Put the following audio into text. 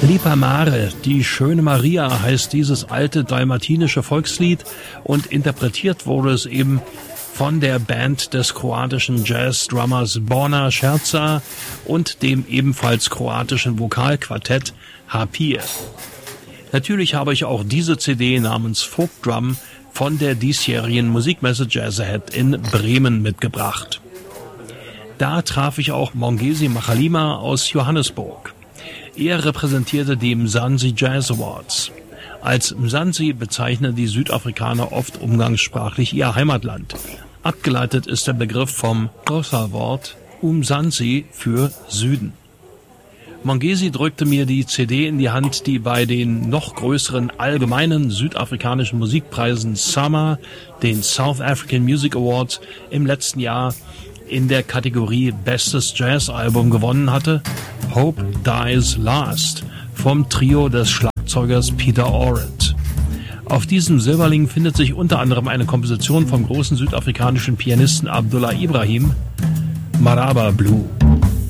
Lipa Mare, die schöne Maria heißt dieses alte dalmatinische Volkslied und interpretiert wurde es eben von der Band des kroatischen Jazz-Drummers Borna Scherza und dem ebenfalls kroatischen Vokalquartett Hapir. Natürlich habe ich auch diese CD namens Folk Drum von der diesjährigen Musikmesse Jazz Ahead in Bremen mitgebracht. Da traf ich auch Mongezi Machalima aus Johannesburg. Er repräsentierte die Mzansi Jazz Awards. Als Mzansi bezeichnen die Südafrikaner oft umgangssprachlich ihr Heimatland. Abgeleitet ist der Begriff vom Xhosa-Wort Umzansi für Süden. Mongezi drückte mir die CD in die Hand, die bei den noch größeren allgemeinen südafrikanischen Musikpreisen SAMA, den South African Music Awards, im letzten Jahr in der Kategorie Bestes Jazz-Album gewonnen hatte, Hope Dies Last vom Trio des Schlagzeugers Peter Orrit. Auf diesem Silberling findet sich unter anderem eine Komposition vom großen südafrikanischen Pianisten Abdullah Ibrahim, Maraba Blue.